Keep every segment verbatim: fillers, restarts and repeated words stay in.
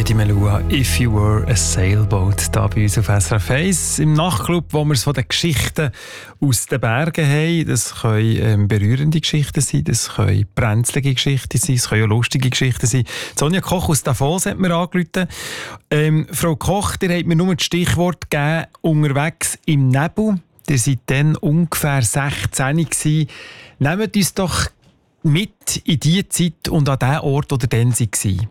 Heidi Melua, «If You Were a Sailboat», hier bei uns auf S R F eins. Im Nachtclub, wo wir es von den Geschichten aus den Bergen haben. Das können ähm, berührende Geschichten sein, das können brenzlige Geschichten sein, das können auch lustige Geschichten sein. Sonja Koch aus Davos hat mir angerufen. Ähm, Frau Koch, ihr habt mir nur das Stichwort gegeben, unterwegs im Nebel. Ihr seid dann ungefähr sechzehn gewesen. Nehmt uns doch mit in die Zeit und an den Ort, wo ihr dann war.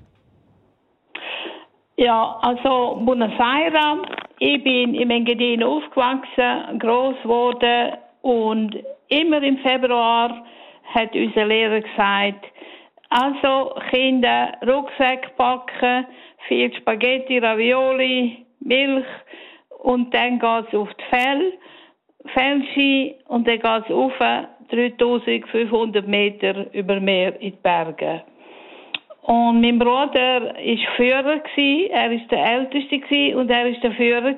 Ja, also Buenos Aires. Ich bin im Engadin aufgewachsen, gross geworden und immer im Februar hat unser Lehrer gesagt, also Kinder, Rucksack packen, viel Spaghetti, Ravioli, Milch und dann geht es auf die Fell, Fellski und dann geht es auf dreitausendfünfhundert Meter über Meer in die Berge. Und mein Bruder war Führer, er war der Älteste und er war der Führer.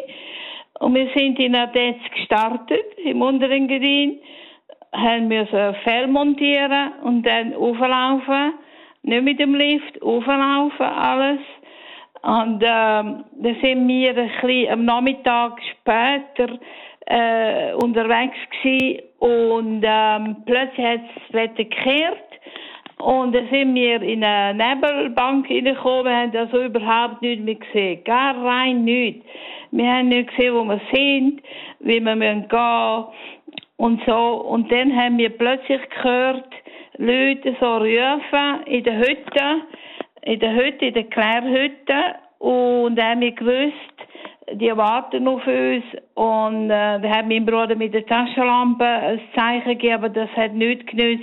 Und wir sind in Adenz gestartet, im Unterengadin, haben müssen Fell montieren und dann auflaufen, nicht mit dem Lift, auflaufen, alles. Und ähm, dann sind wir ein bisschen am Nachmittag später äh, unterwegs gewesen und ähm, plötzlich hat das Wetter gekehrt. Und dann sind wir in eine Nebelbank hineingekommen, wir haben also überhaupt nichts mehr gesehen, gar rein nichts. Wir haben nicht gesehen, wo wir sind, wie wir gehen müssen und so. Und dann haben wir plötzlich gehört, Leute so rufen in der Hütte, in der Hütte, in der Klärhütte. Und dann haben wir gewusst, die warten auf uns. Und äh, dann hat mein Bruder mit der Taschenlampe ein Zeichen gegeben, aber das hat nichts genützt.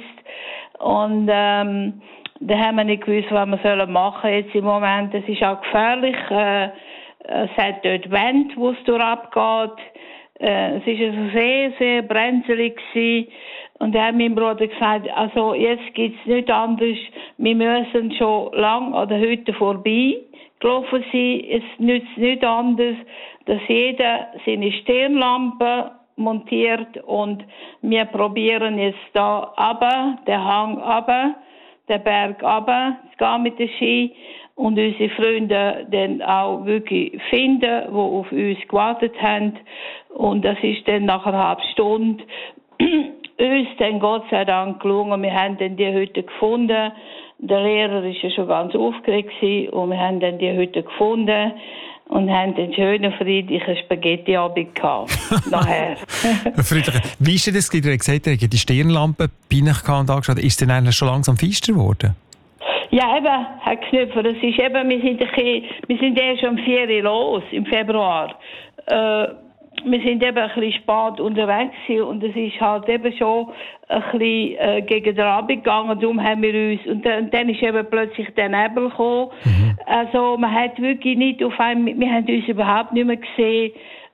Und ähm, da haben wir nicht gewusst, was wir machen sollen jetzt im Moment. Es ist auch gefährlich. Äh, es hat dort Wände, wo es durchabgeht. Äh, es war also sehr, sehr brenzlig gewesen. Und da hat mein Bruder gesagt, also jetzt gibt es nichts anderes. Wir müssen schon lang an der Hütte vorbei gelaufen sein. Es nützt nichts anderes, dass jeder seine Stirnlampe montiert und wir probieren jetzt da runter, den Hang runter, den Berg runter, zu gehen mit dem Ski und unsere Freunde dann auch wirklich finden, die auf uns gewartet haben. Und das ist dann nach einer halben Stunde uns dann Gott sei Dank gelungen. Wir haben dann die Hütte gefunden. Der Lehrer war ja schon ganz aufgeregt und wir haben dann die Hütte gefunden. Und haben einen schönen, friedlichen Spaghetti-Abend gehabt. Nachher. Friedrich, wie ist denn das? Du hast gesagt, ihr die Stirnlampe bei euch angeschaut. Ist denn eigentlich schon langsam feister geworden? Ja, eben, Herr Knüpfer. Das ist eben, wir sind, ein bisschen, wir sind erst um vier Uhr los, im Februar. Äh, wir sind eben ein bisschen spät unterwegs und es ist halt eben schon ein bisschen äh, gegen den Abend gegangen. Darum haben wir uns, und dann, dann ist eben plötzlich der Nebel gekommen. Mhm. Also man hat wirklich nicht auf einmal, wir haben uns überhaupt nicht mehr gesehen.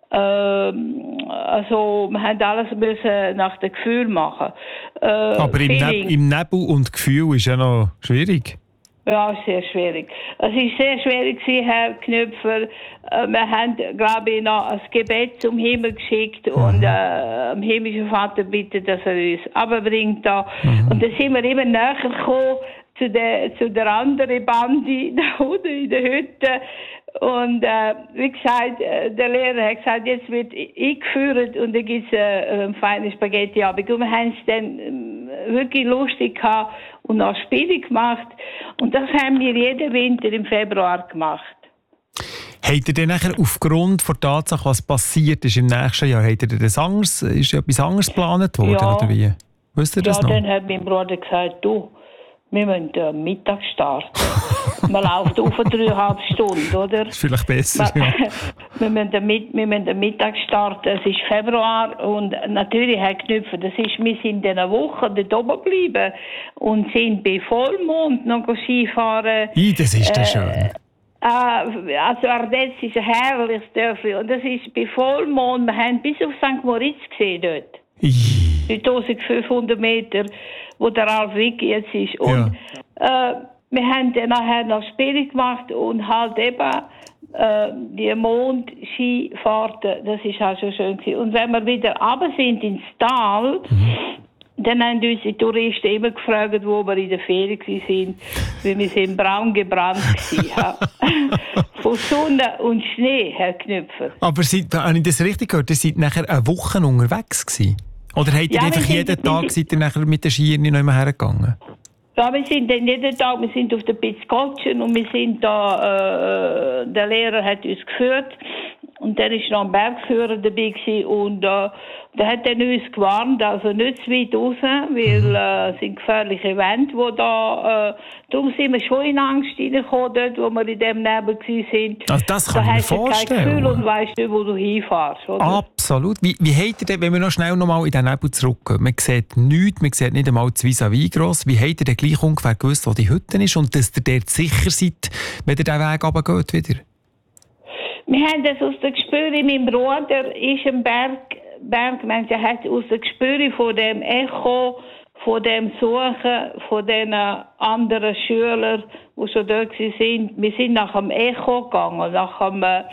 Ähm, also wir haben alles müssen nach dem Gefühl machen. Äh, Aber im, Neb- im Nebel und Gefühl ist ja noch schwierig. Ja, sehr schwierig. Es war sehr schwierig, Herr Knüpfer. Wir haben, glaube ich, noch ein Gebet zum Himmel geschickt mhm. und äh, dem himmlischen Vater bitten, dass er uns runterbringt. Da. Mhm. Und dann sind wir immer näher gekommen zu der, zu der anderen Bande da unten in der Hütte. Und äh, wie gesagt, der Lehrer hat gesagt, jetzt wird eingeführt und dann gibt es äh, einen feinen Spaghetti-Abend. Und wir haben es dann äh, wirklich lustig gehabt und noch Spiele gemacht. Und das haben wir jeden Winter im Februar gemacht. Habt ihr denn nachher aufgrund der Tatsache, was passiert ist im nächsten Jahr, habt ihr das anders, ist etwas anderes geplant worden? Ja, oder wie? Wisst ihr das ja noch? Dann hat mein Bruder gesagt, du, wir müssen äh, Mittag starten. Man läuft auf dreieinhalb Stunden, oder? Das ist vielleicht besser, wir, ja. wir, müssen mit, wir müssen Mittag starten. Es ist Februar und natürlich, Herr Knüpfer, das ist, wir sind in einer Woche dort oben geblieben und sind bei Vollmond noch Skifahren. I, das ist ja äh, schön. Äh, also Ardenz ist ein herrliches Dörfli und das ist bei Vollmond, wir haben bis auf Sankt Moritz gesehen dort. dreitausendfünfhundert Meter, wo der Ralf Wicki jetzt ist. Und ja. äh, wir haben dann nachher noch Spiele gemacht und halt eben äh, die Mondskifahrten, das ist halt schon schön gewesen. Und wenn wir wieder runter sind ins Tal, mhm. Dann haben uns die Touristen immer gefragt, wo wir in der Ferien waren, weil wir sind braun gebrannt waren. Von Sonne und Schnee, Herr Knüpfer. Aber seid, habe ich das richtig gehört? Ihr seid nachher eine Woche unterwegs gewesen? Oder habt ihr Ja, einfach wir jeden sind- Tag seid ihr nachher mit den Skiern nicht mehr hergegangen? Ja, wir sind dann jeden Tag, wir sind auf der Pitzkotschen und wir sind da, äh, der Lehrer hat uns geführt und dann ist noch ein Bergführer dabei gewesen und äh, der hat dann uns gewarnt, also nicht zu weit raus, weil äh, es sind gefährliche Wände, wo da, äh, darum sind wir schon in Angst reingekommen, dort, wo wir in dem Nebel waren. Also das kann Da ich mir hast du kein vorstellen. Gefühl und weisst nicht, wo du hinfährst, oder? Absolut. Wie, wie habt ihr denn, wenn wir noch schnell noch mal in den Nebel zurückgehen, man sieht nichts, man sieht nicht einmal das Vis-à-vis gross. Wie habt ihr denn gleich ungefähr gewusst, wo die Hütte ist und dass ihr dort sicher seid, wenn ihr diesen Weg runtergeht wieder? Wir haben das aus der Gespüre, mein Bruder ist ein Berg, Bergmensch, er hat aus der Gespüre von dem Echo, von dem Suchen, von den anderen Schülern, die schon dort waren. Wir sind nach dem Echo gegangen, nach dem, äh,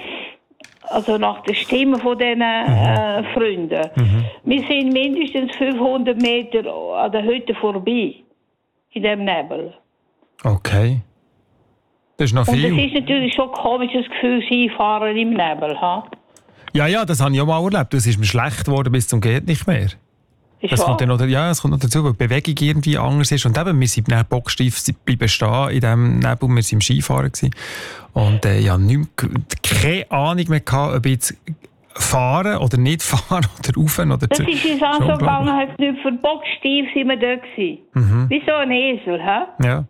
also nach der Stimme von diesen äh, Freunden. Mhm. Wir sind mindestens fünfhundert Meter an der Hütte vorbei, in dem Nebel. Okay. Das ist noch Und es viel. ist natürlich schon ein komisches Gefühl, Skifahren im Nebel. Ha? Ja, ja, das habe ich auch mal erlebt. Es ist mir schlecht geworden bis zum geht nicht mehr. Ist Das wahr? kommt dann noch, ja, es kommt noch dazu, weil die Bewegung irgendwie anders ist. Und eben, wir sind dann bocksteif bleiben stehen in diesem Nebel. Wir waren im Skifahren gewesen. Und äh, ich hatte nicht mehr, keine Ahnung mehr gehabt, ob ich jetzt fahren oder nicht fahren oder rauf oder Das zu. ist uns auch so gegangen, hat nicht für Bockstief sind wir da gewesen. Mhm. Wie so ein Esel, hä? Ja.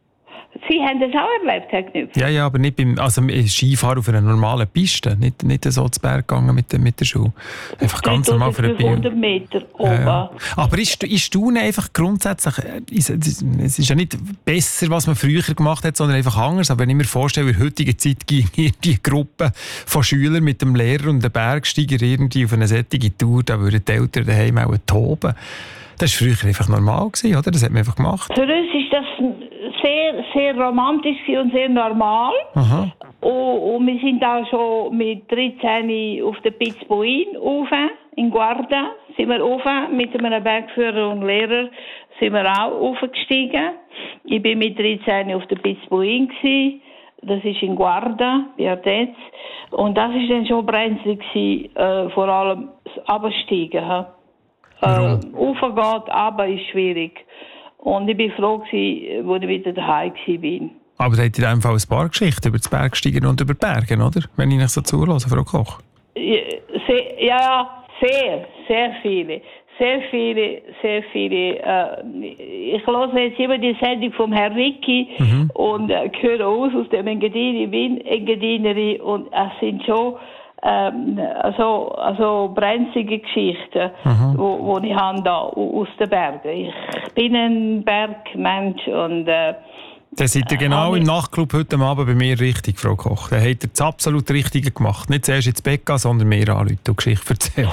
Sie haben das auch erlebt, Herr Knüpf? Ja, ja, aber nicht beim also Skifahren auf einer normalen Piste. Nicht, nicht so zu Berg gegangen mit, der- mit der Schuhe. Einfach ganz normal für den Bio. fünfhundert Meter oben. Ja, ja. Aber ist, ist Staunen einfach grundsätzlich, äh, ist- es ist ja nicht besser, was man früher gemacht hat, sondern einfach anders. Aber wenn ich mir vorstelle, in der heutigen Zeit ging die Gruppe von Schülern mit dem Lehrer und dem Bergsteiger irgendwie auf eine solche Tour, da würden die Eltern daheim auch toben. Das war früher einfach normal gewesen, oder? Das hat man einfach gemacht. Für uns ist das sehr, sehr romantisch und sehr normal. Aha. Und, und wir sind auch schon mit dreizehn auf der Pitzbuin rauf, in Guarda, sind wir rauf, mit einem Bergführer und Lehrer sind wir auch aufgestiegen. Ich bin mit dreizehn auf der Pitzbuin gsi. Das ist in Guarda, bei Ardez. Und das ist dann schon brenzlig gsi, äh, vor allem das Absteigen. Äh, Raufgehen, aber ist schwierig. Und ich war froh, gewesen, als ich wieder daheim war. Aber da hat in diesem Fall ein paar Geschichten über das Bergsteigen und über Bergen, oder? Wenn ich nicht so zuhöre, Frau Koch. Ja, sehr, ja, sehr, sehr viele. Sehr viele, sehr viele. Äh, ich höre jetzt immer die Sendung vom Herrn Ricky mhm. und äh, höre aus aus dem Engadin. Ich bin Engadinerin und es sind schon ähm, also, also brenzlige Geschichten, mhm. wo, wo ich habe da aus den Bergen. Ich bin ein Bergmensch und äh, dann seid ihr genau äh, im Nachtclub heute Abend bei mir richtig, Frau Koch. Dann habt ihr das absolut Richtige gemacht. Nicht zuerst ins Bett gehen, sondern mehr anrufen und Geschichten erzählen.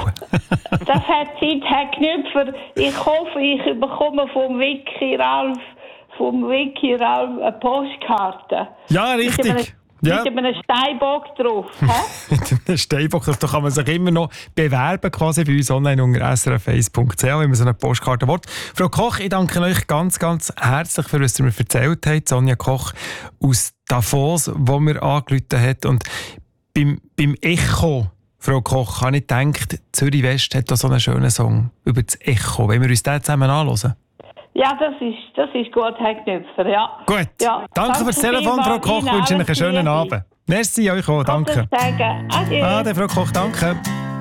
Das hat Zeit, Herr Knüpfer. Ich hoffe, ich bekomme vom Vicky Ralf, vom Vicky Ralf eine Postkarte. Ja, richtig. Ja. Mit einem Steinbock drauf. Mit einem Steinbock drauf. Da kann man sich immer noch bewerben, quasi bei uns online unter s r f eins punkt c h, wenn man so eine Postkarte will. Frau Koch, ich danke euch ganz, ganz herzlich für was ihr mir erzählt habt. Sonja Koch aus Davos, wo mir angerufen hat. Und beim, beim Echo, Frau Koch, habe ich gedacht, Zürich West hat da so einen schönen Song über das Echo. Wollen wir uns den zusammen anhören? Ja, das ist, das ist gut, Herr Knüpfer, ja. Gut. Ja. Danke fürs Telefon, Frau Koch. Ich wünsche Ihnen einen schönen Abend. Merci euch auch, danke. Adieu. Ade, Frau Koch, danke.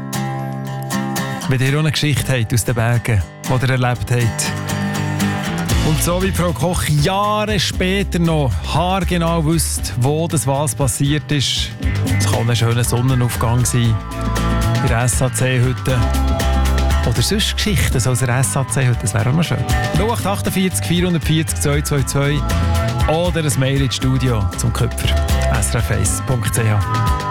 Wenn ihr auch eine Geschichte habt aus den Bergen, die ihr erlebt habt, und so wie Frau Koch Jahre später noch haargenau wisst, wo das was passiert ist, es kann ein schöner Sonnenaufgang sein, in der S A C-Hütte. Oder sonst Geschichten aus der S A C-Hütte, das wäre auch noch schön. null acht achtundvierzig vierhundertvierzig zweihundertzweiundzwanzig oder ein Mail ins Studio zum Köpfer. s r f eins punkt c h